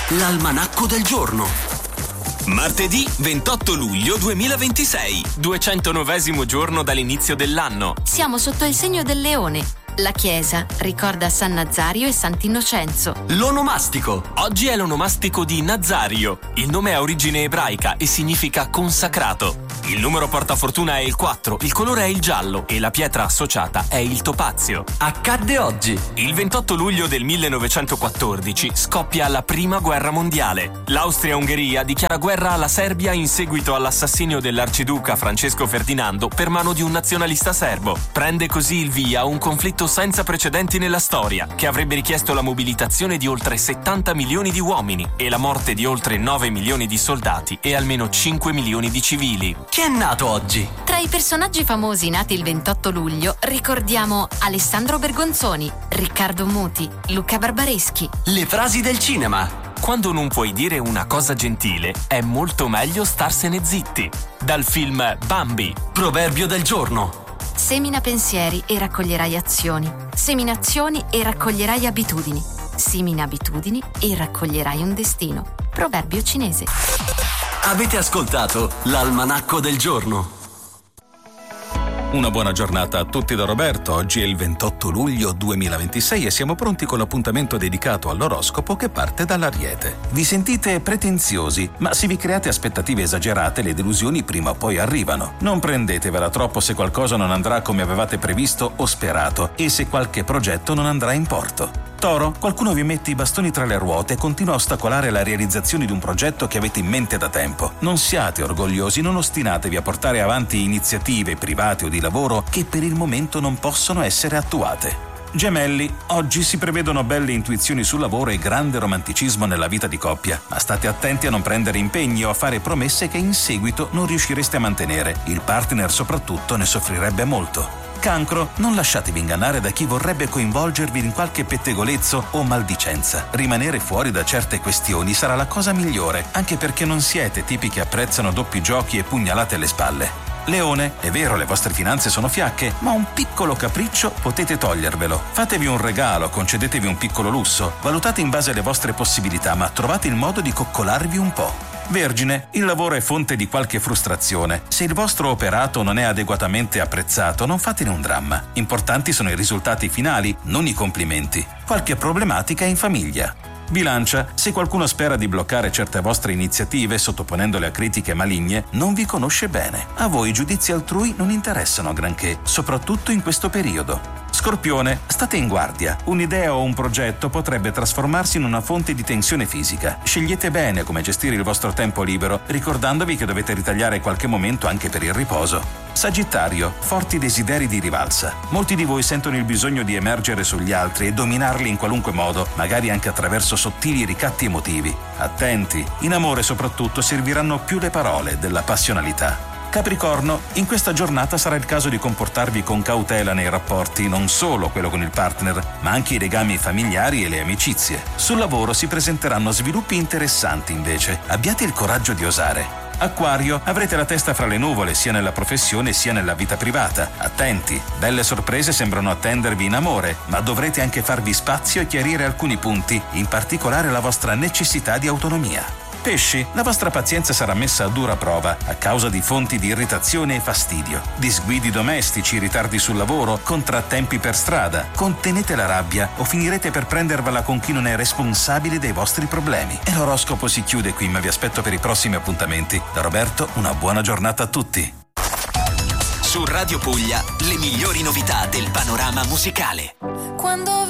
L'almanacco del giorno. Martedì 28 luglio 2026, 209° giorno dall'inizio dell'anno. Siamo sotto il segno del leone. La Chiesa ricorda San Nazario e Sant'Innocenzo. L'onomastico. Oggi è l'onomastico di Nazario. Il nome ha origine ebraica e significa consacrato. Il numero portafortuna è il 4, il colore è il giallo e la pietra associata è il topazio. Accadde oggi. Il 28 luglio del 1914 scoppia la Prima Guerra Mondiale. L'Austria-Ungheria dichiara guerra alla Serbia in seguito all'assassinio dell'arciduca Francesco Ferdinando per mano di un nazionalista serbo. Prende così il via un conflitto senza precedenti nella storia, che avrebbe richiesto la mobilitazione di oltre 70 milioni di uomini e la morte di oltre 9 milioni di soldati e almeno 5 milioni di civili. Chi è nato oggi? Tra i personaggi famosi nati il 28 luglio ricordiamo Alessandro Bergonzoni, Riccardo Muti, Luca Barbareschi. Le frasi del cinema. Quando non puoi dire una cosa gentile, è molto meglio starsene zitti. Dal film Bambi. Proverbio del giorno. Semina pensieri e raccoglierai azioni. Semina azioni e raccoglierai abitudini. Semina abitudini e raccoglierai un destino. Proverbio cinese. Avete ascoltato l'almanacco del giorno. Una buona giornata a tutti da Roberto. Oggi è il 28 luglio 2026 e siamo pronti con l'appuntamento dedicato all'oroscopo che parte dall'Ariete. Vi sentite pretenziosi, ma se vi create aspettative esagerate, le delusioni prima o poi arrivano. Non prendetevela troppo se qualcosa non andrà come avevate previsto o sperato e se qualche progetto non andrà in porto. Toro, qualcuno vi mette i bastoni tra le ruote e continua a ostacolare la realizzazione di un progetto che avete in mente da tempo. Non siate orgogliosi, non ostinatevi a portare avanti iniziative private o di lavoro che per il momento non possono essere attuate. Gemelli, oggi si prevedono belle intuizioni sul lavoro e grande romanticismo nella vita di coppia, ma state attenti a non prendere impegni o a fare promesse che in seguito non riuscireste a mantenere. Il partner soprattutto ne soffrirebbe molto. Cancro, non lasciatevi ingannare da chi vorrebbe coinvolgervi in qualche pettegolezzo o maldicenza. Rimanere fuori da certe questioni sarà la cosa migliore, anche perché non siete tipi che apprezzano doppi giochi e pugnalate alle spalle. Leone, è vero, le vostre finanze sono fiacche, ma un piccolo capriccio potete togliervelo. Fatevi un regalo, concedetevi un piccolo lusso, valutate in base alle vostre possibilità, ma trovate il modo di coccolarvi un po'. Vergine, il lavoro è fonte di qualche frustrazione. Se il vostro operato non è adeguatamente apprezzato, non fatene un dramma. Importanti sono i risultati finali, non i complimenti. Qualche problematica in famiglia. Bilancia, se qualcuno spera di bloccare certe vostre iniziative sottoponendole a critiche maligne, non vi conosce bene. A voi i giudizi altrui non interessano granché, soprattutto in questo periodo. Scorpione, state in guardia. Un'idea o un progetto potrebbe trasformarsi in una fonte di tensione fisica. Scegliete bene come gestire il vostro tempo libero, ricordandovi che dovete ritagliare qualche momento anche per il riposo. Sagittario, forti desideri di rivalsa. Molti di voi sentono il bisogno di emergere sugli altri e dominarli in qualunque modo, magari anche attraverso sottili ricatti emotivi. Attenti, in amore soprattutto serviranno più le parole della passionalità. Capricorno, in questa giornata sarà il caso di comportarvi con cautela nei rapporti, non solo quello con il partner, ma anche i legami familiari e le amicizie. Sul lavoro si presenteranno sviluppi interessanti invece. Abbiate il coraggio di osare. Acquario, avrete la testa fra le nuvole sia nella professione sia nella vita privata. Attenti, belle sorprese sembrano attendervi in amore, ma dovrete anche farvi spazio e chiarire alcuni punti, in particolare la vostra necessità di autonomia. Pesci, la vostra pazienza sarà messa a dura prova a causa di fonti di irritazione e fastidio, disguidi domestici, ritardi sul lavoro, contrattempi per strada. Contenete la rabbia o finirete per prendervela con chi non è responsabile dei vostri problemi. E l'oroscopo si chiude qui, ma vi aspetto per i prossimi appuntamenti. Da Roberto, una buona giornata a tutti. Su Radio Puglia, le migliori novità del panorama musicale. Quando